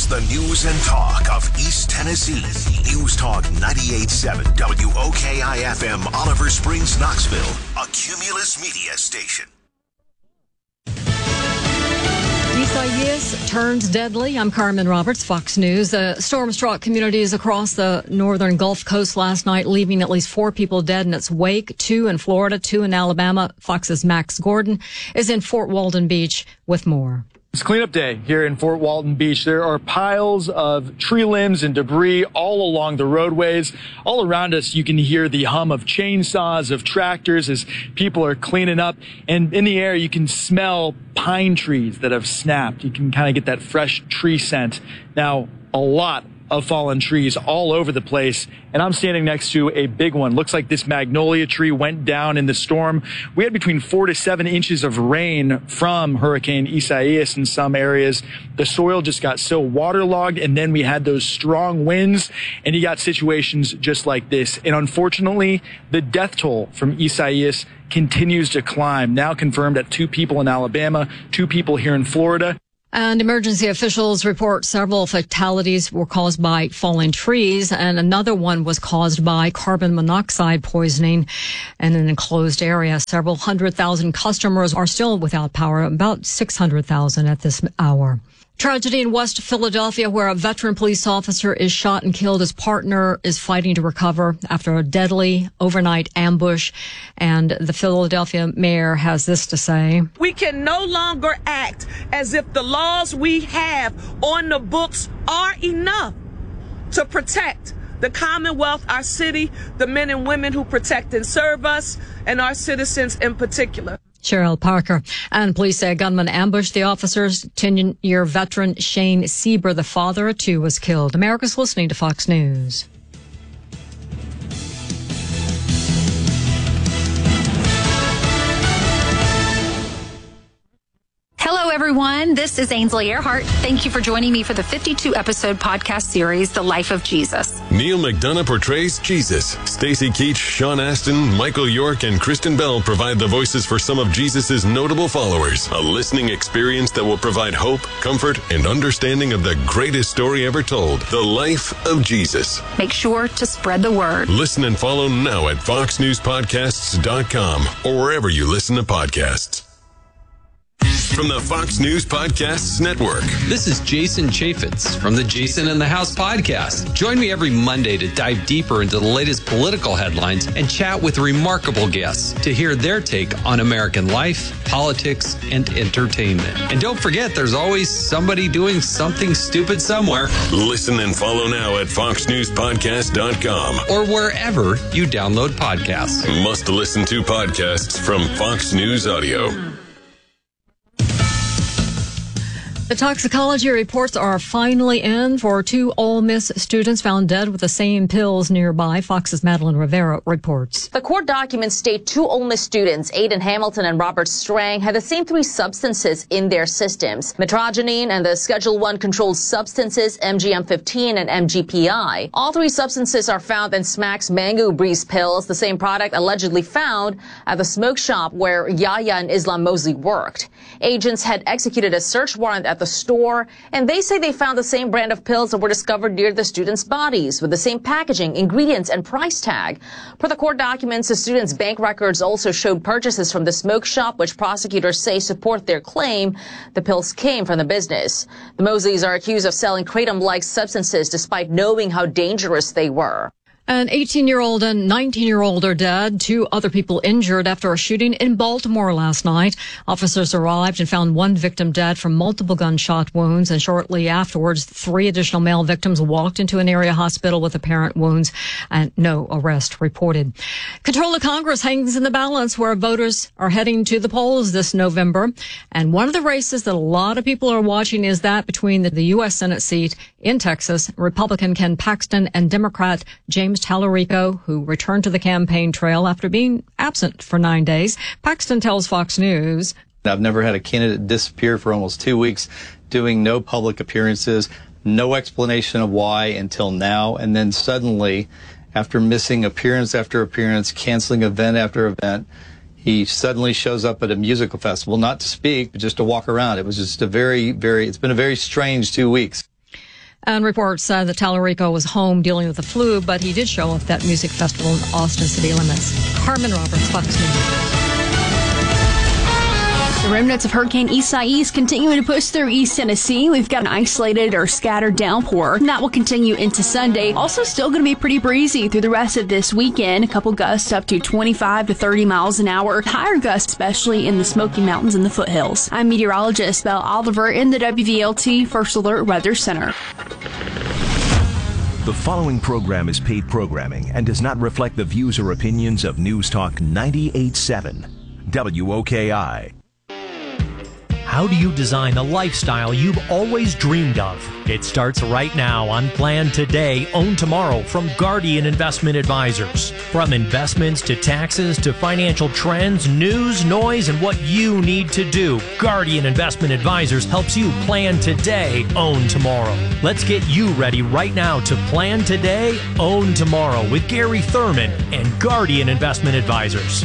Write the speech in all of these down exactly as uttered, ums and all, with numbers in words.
It's the news and talk of East Tennessee. News Talk ninety-eight point seven W O K I F M, Oliver Springs, Knoxville, a Cumulus Media station. Isaias turns deadly. I'm Carmen Roberts, Fox News. The storm struck communities across the northern Gulf Coast last night, leaving at least four people dead in its wake, two in Florida, two in Alabama. Fox's Max Gordon is in Fort Walton Beach with more. It's cleanup day here in Fort Walton Beach. There are piles of tree limbs and debris all along the roadways. All around us, you can hear the hum of chainsaws, of tractors as people are cleaning up. And in the air, you can smell pine trees that have snapped. You can kind of get that fresh tree scent. Now, a lot of fallen trees all over the place, and I'm standing next to a big one. Looks like this magnolia tree went down in the storm. We had between four to seven inches of rain from Hurricane Isaias in some areas. The soil just got so waterlogged, and then we had those strong winds, and you got situations just like this. And unfortunately, the death toll from Isaias continues to climb, now confirmed at two people in Alabama, two people here in Florida. And emergency officials report several fatalities were caused by falling trees, and another one was caused by carbon monoxide poisoning in an enclosed area. Several hundred thousand customers are still without power, about six hundred thousand at this hour. Tragedy in West Philadelphia where a veteran police officer is shot and killed. His partner is fighting to recover after a deadly overnight ambush. And the Philadelphia mayor has this to say. We can no longer act as if the laws we have on the books are enough to protect the Commonwealth, our city, the men and women who protect and serve us, and our citizens in particular. Cheryl Parker. And police say a gunman ambushed the officers. ten-year veteran Shane Sieber, the father of two, was killed. America's listening to Fox News. Hello, everyone. This is Ainsley Earhart. Thank you for joining me for the fifty-two episode podcast series, The Life of Jesus. Neil McDonough portrays Jesus. Stacy Keach, Sean Astin, Michael York, and Kristen Bell provide the voices for some of Jesus's notable followers. A listening experience that will provide hope, comfort, and understanding of the greatest story ever told, The Life of Jesus. Make sure to spread the word. Listen and follow now at fox news podcasts dot com or wherever you listen to podcasts. From the Fox News Podcasts Network. This is Jason Chaffetz from the Jason in the House podcast. Join me every Monday to dive deeper into the latest political headlines and chat with remarkable guests to hear their take on American life, politics, and entertainment. And don't forget, there's always somebody doing something stupid somewhere. Listen and follow now at fox news podcast dot com or wherever you download podcasts. Must listen to podcasts from Fox News Audio. The toxicology reports are finally in for two Ole Miss students found dead with the same pills nearby. Fox's Madeline Rivera reports. The court documents state two Ole Miss students, Aiden Hamilton and Robert Strang, had the same three substances in their systems: metrogenine and the Schedule one controlled substances M G M fifteen and M G P I. All three substances are found in Smack's Mango Breeze pills, the same product allegedly found at the smoke shop where Yahya and Islam Mosley worked. Agents had executed a search warrant at the store, and they say they found the same brand of pills that were discovered near the students' bodies with the same packaging, ingredients, and price tag. Per the court documents, the students' bank records also showed purchases from the smoke shop, which prosecutors say support their claim the pills came from the business. The Mosleys are accused of selling kratom-like substances despite knowing how dangerous they were. An eighteen-year-old and nineteen-year-old are dead. Two other people injured after a shooting in Baltimore last night. Officers arrived and found one victim dead from multiple gunshot wounds, and shortly afterwards, three additional male victims walked into an area hospital with apparent wounds, and no arrest reported. Control of Congress hangs in the balance where voters are heading to the polls this November. And one of the races that a lot of people are watching is that between the U S Senate seat in Texas, Republican Ken Paxton and Democrat James Tallarico, who returned to the campaign trail after being absent for nine days. Paxton tells Fox News, I've never had a candidate disappear for almost two weeks, doing no public appearances, no explanation of why until now. And then suddenly, after missing appearance after appearance, canceling event after event, he suddenly shows up at a musical festival, not to speak, but just to walk around. It was just a very, very, it's been a very strange two weeks. And reports said that Tallarico was home dealing with the flu, but he did show up at that music festival in Austin city limits. Carmen Roberts, Fox News. The remnants of Hurricane Isaias continuing to push through East Tennessee. We've got an isolated or scattered downpour, and that will continue into Sunday. Also still going to be pretty breezy through the rest of this weekend. A couple gusts up to twenty-five to thirty miles an hour. Higher gusts, especially in the Smoky Mountains and the foothills. I'm meteorologist Belle Oliver in the W V L T First Alert Weather Center. The following program is paid programming and does not reflect the views or opinions of News Talk ninety-eight point seven W O K I. How do you design the lifestyle you've always dreamed of? It starts right now on Plan Today, Own Tomorrow from Guardian Investment Advisors. From investments to taxes to financial trends, news, noise, and what you need to do, Guardian Investment Advisors helps you plan today, own tomorrow. Let's get you ready right now to Plan Today, Own Tomorrow with Gary Thurman and Guardian Investment Advisors.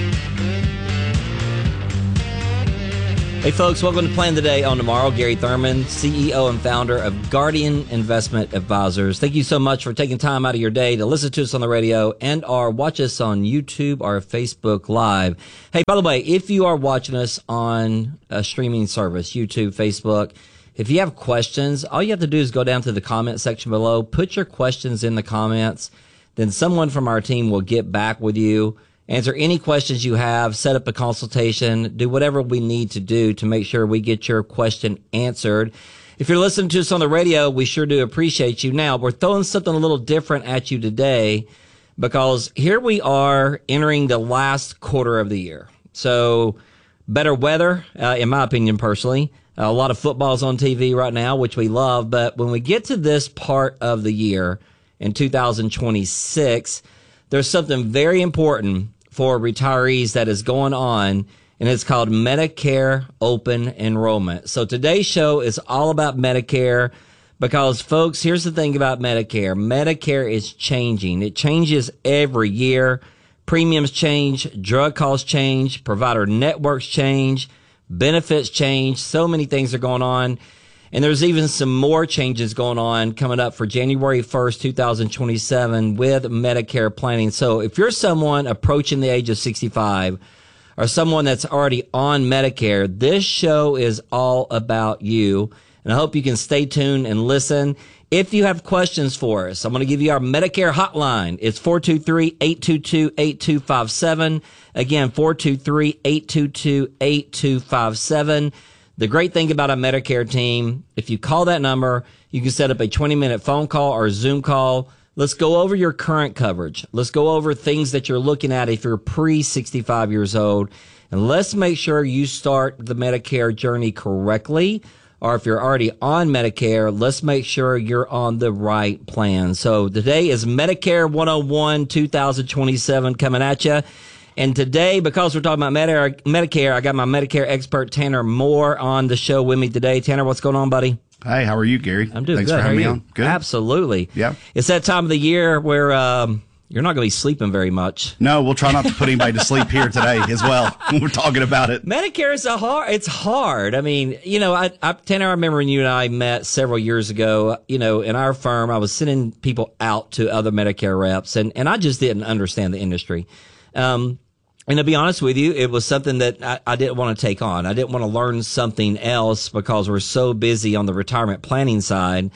Hey folks, welcome to Plan Today, Own Tomorrow. Gary Thurman, C E O and founder of Guardian Investment Advisors. Thank you so much for taking time out of your day to listen to us on the radio and or watch us on YouTube or Facebook Live. Hey, by the way, if you are watching us on a streaming service, YouTube, Facebook, if you have questions, all you have to do is go down to the comment section below, put your questions in the comments, then someone from our team will get back with you. Answer any questions you have, set up a consultation, do whatever we need to do to make sure we get your question answered. If you're listening to us on the radio, we sure do appreciate you. Now, we're throwing something a little different at you today because here we are entering the last quarter of the year. So better weather, uh, in my opinion, personally. Uh, a lot of football's on T V right now, which we love. But when we get to this part of the year in two thousand twenty-six, there's something very important for retirees that is going on, and it's called Medicare Open Enrollment. So today's show is all about Medicare because, folks, here's the thing about Medicare. Medicare is changing. It changes every year. Premiums change, drug costs change, provider networks change, benefits change. So many things are going on. And there's even some more changes going on coming up for January first, two thousand twenty-seven with Medicare planning. So if you're someone approaching the age of sixty-five or someone that's already on Medicare, this show is all about you. And I hope you can stay tuned and listen. If you have questions for us, I'm going to give you our Medicare hotline. It's four two three, eight two two, eight two five seven. Again, four two three, eight two two, eight two five seven. The great thing about our Medicare team, if you call that number, you can set up a twenty minute phone call or a Zoom call. Let's go over your current coverage. Let's go over things that you're looking at if you're pre sixty-five years old. And let's make sure you start the Medicare journey correctly. Or if you're already on Medicare, let's make sure you're on the right plan. So today is Medicare one oh one two thousand twenty-seven coming at you. And today, because we're talking about Medicare, I got my Medicare expert, Tanner Moore, on the show with me today. Tanner, what's going on, buddy? Hey, how are you, Gary? I'm doing Thanks good. for having me on. Good. Absolutely. Yeah. It's that time of the year where um, you're not going to be sleeping very much. No, we'll try not to put anybody to sleep here today as well when we're talking about it. Medicare is a hard. It's hard. I mean, you know, I, I, Tanner, I remember when you and I met several years ago. You know, in our firm, I was sending people out to other Medicare reps, and and I just didn't understand the industry. Um, And to be honest with you, it was something that I, I didn't want to take on. I didn't want to learn something else because we're so busy on the retirement planning side.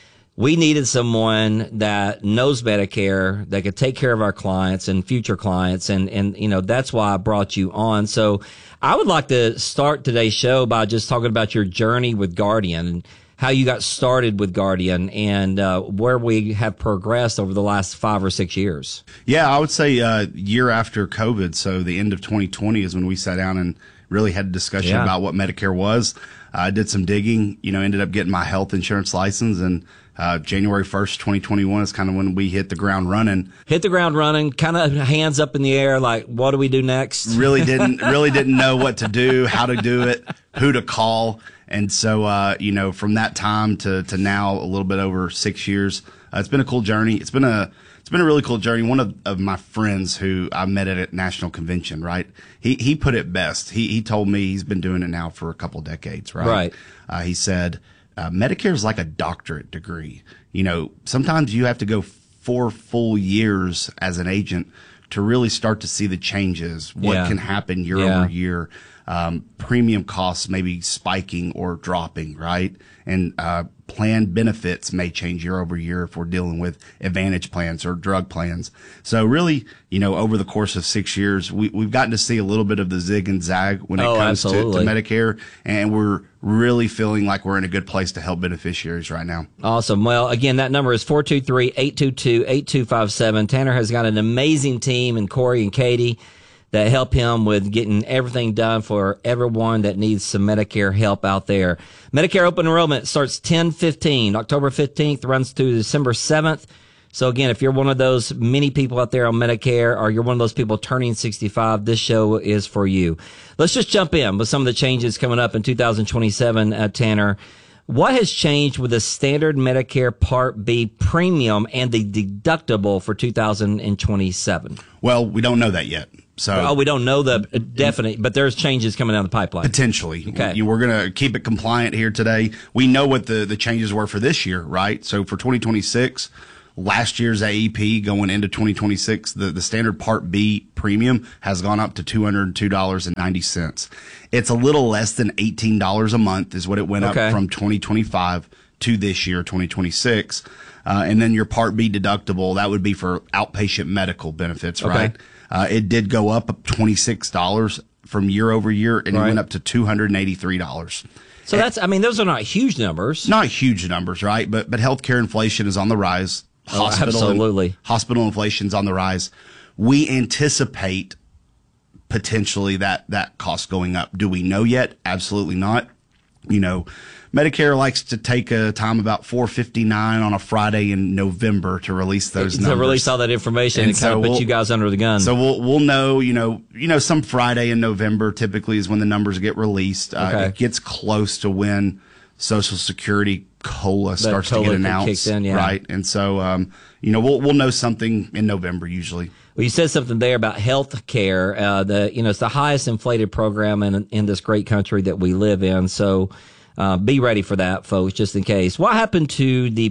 We needed someone that knows Medicare, that could take care of our clients and future clients. And, and, you know, that's why I brought you on. So I would like to start today's show by just talking about your journey with Guardian and how you got started with Guardian and uh, where we have progressed over the last five or six years. Yeah, I would say uh, year after COVID, so the end of twenty twenty is when we sat down and really had a discussion yeah. about what Medicare was. I uh, did some digging, you know, ended up getting my health insurance license, and uh, January first, twenty twenty-one is kind of when we hit the ground running. Hit the ground running, kind of hands up in the air, like, what do we do next? Really didn't, really didn't know what to do, how to do it, who to call. And so, uh, you know, from that time to, to now, a little bit over six years, uh, it's been a cool journey. It's been a, it's been a really cool journey. One of, of my friends who I met at a national convention, right? He, he put it best. He, he told me he's been doing it now for a couple of decades, right? Right. Uh, he said, uh, Medicare is like a doctorate degree. You know, sometimes you have to go four full years as an agent to really start to see the changes, what Yeah. can happen year Yeah. over year. Um, premium costs may be spiking or dropping, right? And uh, plan benefits may change year over year if we're dealing with advantage plans or drug plans. So really, you know, over the course of six years, we, we've gotten to see a little bit of the zig and zag when it Oh, comes to, to absolutely. Medicare, and we're really feeling like we're in a good place to help beneficiaries right now. Awesome. Well, again, that number is four two three, eight two two, eight two five seven. Tanner has got an amazing team, and Corey and Katie, that help him with getting everything done for everyone that needs some Medicare help out there. Medicare open enrollment starts ten fifteen, October fifteenth, runs through December seventh. So again, if you're one of those many people out there on Medicare, or you're one of those people turning sixty-five, this show is for you. Let's just jump in with some of the changes coming up in two thousand twenty-seven, uh, Tanner. What has changed with the standard Medicare Part B premium and the deductible for two thousand twenty-seven? Well, we don't know that yet. So, oh, we don't know the definite, but there's changes coming down the pipeline. Potentially. Okay. You, we're going to keep it compliant here today. We know what the, the changes were for this year, right? So for twenty twenty-six, last year's A E P going into twenty twenty-six, the, the standard Part B premium has gone up to two hundred two dollars and ninety cents. It's a little less than eighteen dollars a month is what it went Okay. up from twenty twenty-five to this year, twenty twenty-six. Uh, and then your Part B deductible, that would be for outpatient medical benefits, Okay. right? Uh, it did go up twenty-six dollars from year over year, and Right. it went up to two hundred eighty-three dollars. So that's, I mean, those are not huge numbers. Not huge numbers, right? But but healthcare inflation is on the rise. Oh, absolutely. Hospital inflation's on the rise. We anticipate potentially that that cost going up. Do we know yet? Absolutely not. You know, Medicare likes to take a time about four fifty-nine on a Friday in November to release those to numbers. release all that information and, And kind so of put we'll- you guys under the gun. So we'll we'll know, you know, you know, some Friday in November typically is when the numbers get released. Uh, Okay. It gets close to when Social Security COLA starts COLA to get kicks announced, in, yeah. right? And so, um, you know, we'll we'll know something in November usually. Well, you said something there about health care. Uh, the, you know, it's the highest inflated program in, in this great country that we live in. So, uh, be ready for that, folks, just in case. What happened to the